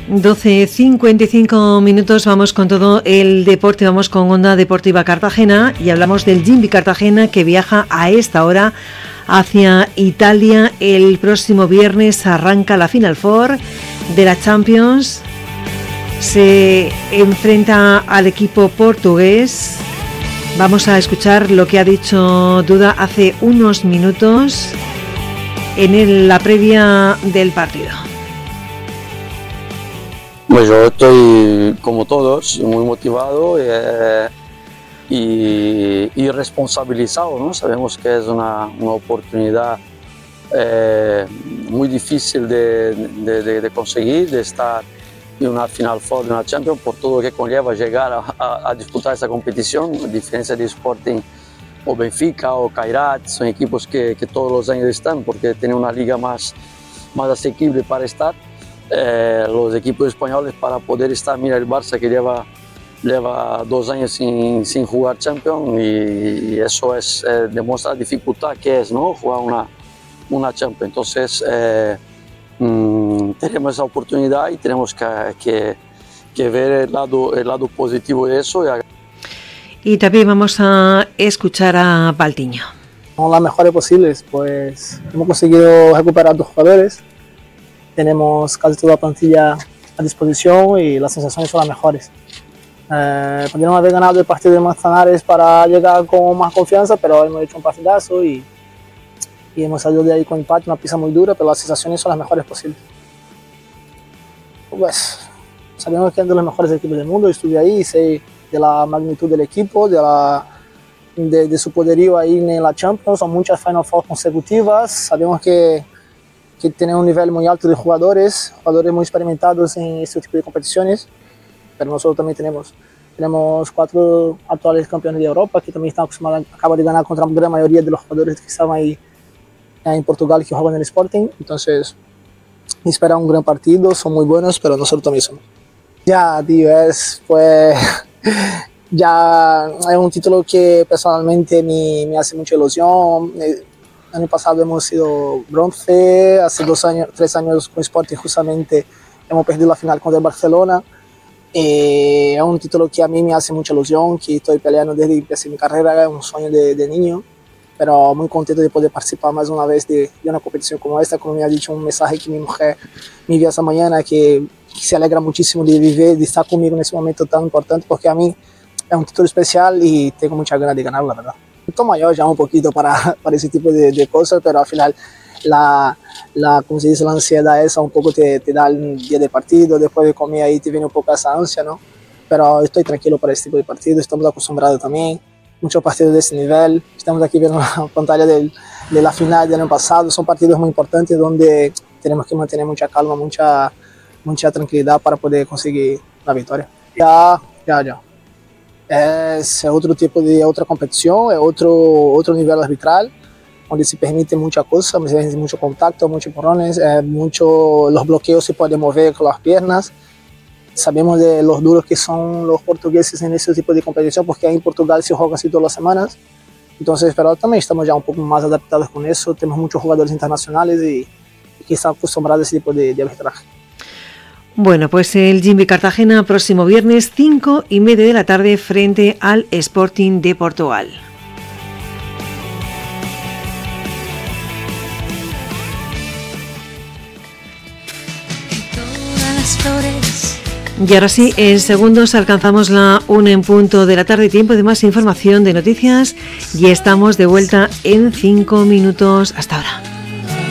12:55 minutos, vamos con todo el deporte, vamos con Onda Deportiva Cartagena y hablamos del Jimby Cartagena que viaja a esta hora hacia Italia. El próximo viernes arranca la Final Four de la Champions, se enfrenta al equipo portugués. Vamos a escuchar lo que ha dicho Duda hace unos minutos en la previa del partido. Pues yo estoy, como todos, muy motivado y responsabilizado, ¿no? Sabemos que es una oportunidad muy difícil de conseguir, de estar en una Final Four de una Champions, por todo lo que conlleva llegar a disputar esa competición, a diferencia de Sporting o Benfica o Kairat, son equipos que todos los años están porque tienen una liga más asequible para estar. Los equipos españoles para poder estar, mira el Barça que lleva 2 años sin jugar Champions y eso demuestra la dificultad que es, ¿no? Jugar una Champions. Entonces tenemos esa oportunidad y tenemos que ver el lado positivo de eso. Y también vamos a escuchar a Valdiño. Son las mejores posibles, pues hemos conseguido recuperar 2 jugadores. Tenemos casi toda la plantilla a disposición y las sensaciones son las mejores. Podríamos haber ganado el partido de Manzanares para llegar con más confianza, pero hemos hecho un partidazo y hemos salido de ahí con empate, una pista muy dura, pero las sensaciones son las mejores posibles. Pues sabemos que es de los mejores equipos del mundo, estuve ahí y sé de la magnitud del equipo, de su poderío ahí en la Champions, son muchas Final Four consecutivas, sabemos que tienen un nivel muy alto de jugadores muy experimentados en este tipo de competiciones, pero nosotros también tenemos 4 actuales campeones de Europa que también están acostumbrados, acaban de ganar contra la gran mayoría de los jugadores que estaban ahí en Portugal que juegan en el Sporting, entonces espera un gran partido, son muy buenos, pero nosotros también somos. Ya, tío, ya es un título que personalmente me hace mucha ilusión. El año pasado hemos sido bronce, hace 3 años con Sporting justamente hemos perdido la final contra el Barcelona. Es un título que a mí me hace mucha ilusión, que estoy peleando desde que empecé mi carrera, es un sueño de niño, pero muy contento de poder participar más una vez de una competición como esta, como me ha dicho un mensaje que mi mujer me envió esta mañana, que se alegra muchísimo de vivir, de estar conmigo en ese momento tan importante, porque a mí es un título especial y tengo muchas ganas de ganarlo, la verdad. Estoy mayor ya un poquito para ese tipo de cosas, pero al final como se dice, la ansiedad esa un poco te da el día de partido, después de comer ahí te viene un poco esa ansia, ¿no? Pero estoy tranquilo para este tipo de partido, estamos acostumbrados también, muchos partidos de ese nivel, estamos aquí viendo la pantalla de la final del año pasado, son partidos muy importantes donde tenemos que mantener mucha calma, mucha tranquilidad para poder conseguir la victoria. Ya. Es otro tipo de otra competición, es otro nivel arbitral, donde se permite mucha cosa, se permite mucho contacto, muchos porrones, los bloqueos se pueden mover con las piernas. Sabemos de los duros que son los portugueses en ese tipo de competición, porque en Portugal se juega así todas las semanas. Entonces, pero también estamos ya un poco más adaptados con eso, tenemos muchos jugadores internacionales y que están acostumbrados a ese tipo de arbitraje. Bueno, pues el Jimby Cartagena próximo viernes 5:30 de la tarde frente al Sporting de Portugal. Y ahora sí, en segundos alcanzamos la 1 en punto de la tarde, tiempo de más información, de noticias, y estamos de vuelta en 5 minutos. Hasta ahora.